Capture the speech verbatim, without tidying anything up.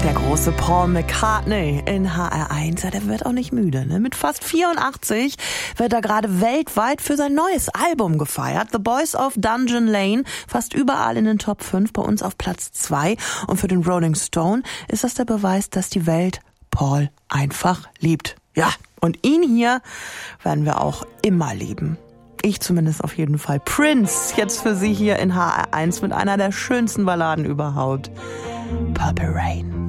Der große Paul McCartney in H R eins, ja, der wird auch nicht müde, ne? Mit fast vierundachtzig wird er gerade weltweit für sein neues Album gefeiert. The Boys of Dungeon Lane, fast überall in den Top fünf, bei uns auf Platz zwei. Und für den Rolling Stone ist das der Beweis, dass die Welt Paul einfach liebt. Ja, und ihn hier werden wir auch immer lieben. Ich zumindest auf jeden Fall. Prince, jetzt für Sie hier in H R eins mit einer der schönsten Balladen überhaupt. Purple Rain.